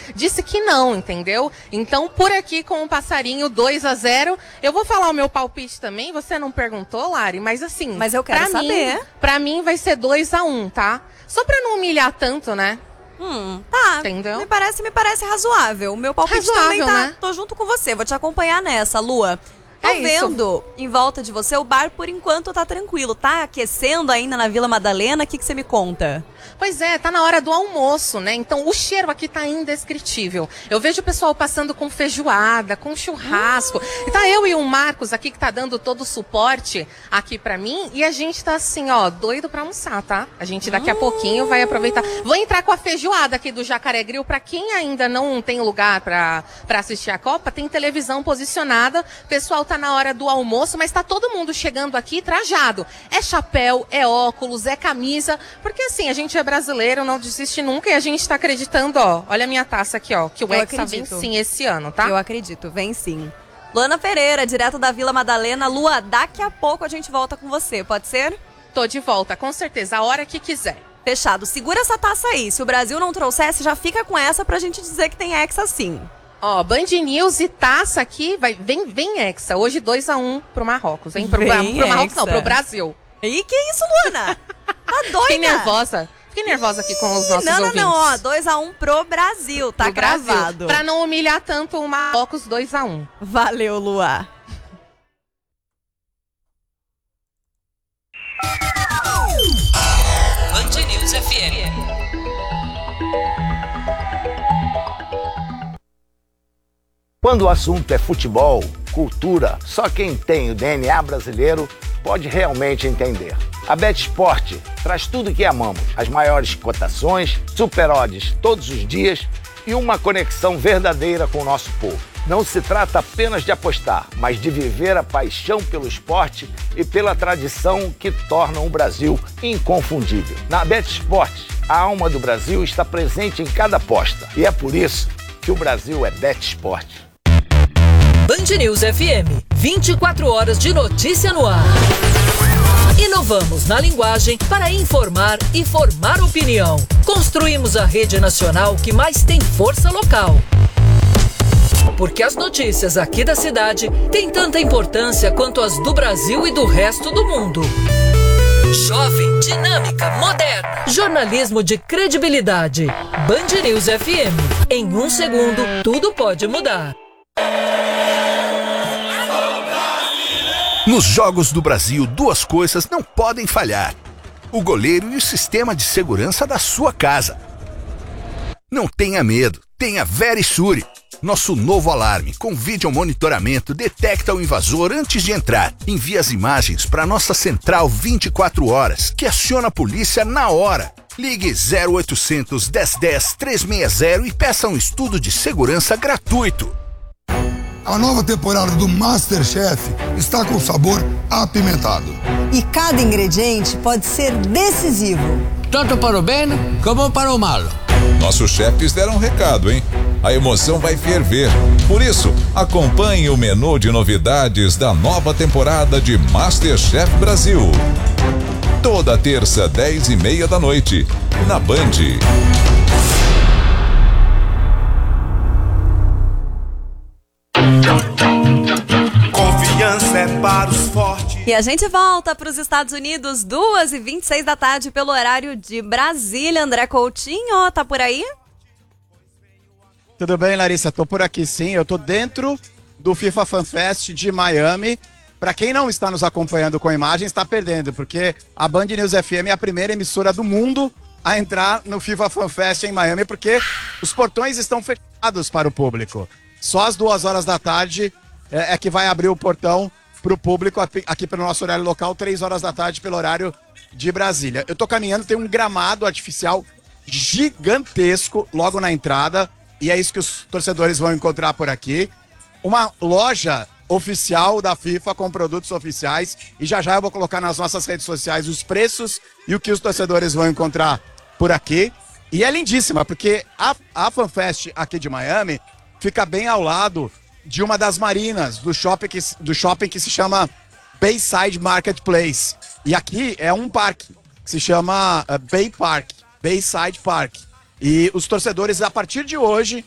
disse que não, entendeu? Então, por aqui com o Passarinho 2-0, eu vou falar o meu palpite também, você não perguntou, Lari, mas assim... Mas eu quero saber. Pra mim vai ser 2-1, tá? Só pra não humilhar tanto, né? Tá. Entendeu? Me parece razoável. O meu palpite também tá. Né? Tô junto com você, vou te acompanhar nessa, Lua. Tô vendo em volta de você, o bar por enquanto tá tranquilo. Tá aquecendo ainda na Vila Madalena? O que você me conta? Pois é, tá na hora do almoço, né? Então o cheiro aqui tá indescritível. Eu vejo o pessoal passando com feijoada, com churrasco. E tá eu e o Marcos aqui que tá dando todo o suporte aqui pra mim. E a gente tá assim, ó, doido pra almoçar, tá? A gente daqui a pouquinho vai aproveitar. Vou entrar com a feijoada aqui do Jacaré Grill. Pra quem ainda não tem lugar pra assistir a Copa, tem televisão posicionada. O pessoal tá na hora do almoço, mas tá todo mundo chegando aqui trajado. É chapéu, é óculos, é camisa. Porque assim, a gente é brasileiro, não desiste nunca e a gente tá acreditando, ó. Olha a minha taça aqui, ó, que o Hexa vem sim esse ano, tá? Eu acredito, vem sim. Luana Pereira, direto da Vila Madalena. Lua, daqui a pouco a gente volta com você, pode ser? Tô de volta, com certeza, a hora que quiser. Fechado. Segura essa taça aí. Se o Brasil não trouxesse, já fica com essa pra gente dizer que tem Hexa sim. Ó, Band News e taça aqui, vem Hexa. Hoje 2-1 pro Marrocos, hein? Pro Marrocos não, pro Brasil. E que isso, Luana? Tá doida? Fiquei nervosa aqui com os nossos ouvintes. Não, ó, 2-1 pro Brasil, tá gravado. Pra não humilhar tanto o Marrocos, 2-1. Valeu, Lua. Band News FM. Quando o assunto é futebol, cultura, só quem tem o DNA brasileiro pode realmente entender. A BetSport traz tudo que amamos, as maiores cotações, super odds todos os dias e uma conexão verdadeira com o nosso povo. Não se trata apenas de apostar, mas de viver a paixão pelo esporte e pela tradição que tornam o Brasil inconfundível. Na BetSport, a alma do Brasil está presente em cada aposta e é por isso que o Brasil é BetSport. Band News FM, 24 horas de notícia no ar. Inovamos na linguagem para informar e formar opinião. Construímos a rede nacional que mais tem força local. Porque as notícias aqui da cidade têm tanta importância quanto as do Brasil e do resto do mundo. Jovem, dinâmica, moderna. Jornalismo de credibilidade. Band News FM. Em 1 segundo, tudo pode mudar. Nos Jogos do Brasil, duas coisas não podem falhar: o goleiro e o sistema de segurança da sua casa. Não tenha medo, tenha Verisure. Nosso novo alarme com vídeo monitoramento detecta o invasor antes de entrar. Envia as imagens para nossa central 24 horas, que aciona a polícia na hora. Ligue 0800 1010 360 e peça um estudo de segurança gratuito. A nova temporada do MasterChef está com sabor apimentado. E cada ingrediente pode ser decisivo. Tanto para o bem como para o mal. Nossos chefes deram um recado, hein? A emoção vai ferver. Por isso, acompanhe o menu de novidades da nova temporada de MasterChef Brasil. Toda terça, 10h30 da noite, na Band. Confiança é para os fortes. E a gente volta para os Estados Unidos, 2h26 da tarde, pelo horário de Brasília. André Coutinho, tá por aí? Tudo bem, Larissa? Tô por aqui sim. Eu tô dentro do FIFA Fan Fest de Miami. Para quem não está nos acompanhando com imagens, está perdendo, porque a Band News FM é a primeira emissora do mundo a entrar no FIFA Fan Fest em Miami, porque os portões estão fechados para o público. Só às 2h da tarde é que vai abrir o portão para o público aqui pelo nosso horário local, 3h da tarde pelo horário de Brasília. Eu tô caminhando, tem um gramado artificial gigantesco logo na entrada, e é isso que os torcedores vão encontrar por aqui. Uma loja oficial da FIFA com produtos oficiais, e já eu vou colocar nas nossas redes sociais os preços e o que os torcedores vão encontrar por aqui. E é lindíssima, porque a FanFest aqui de Miami fica bem ao lado de uma das marinas do shopping que se chama Bayside Marketplace. E aqui é um parque que se chama Bayside Park. E os torcedores, a partir de hoje,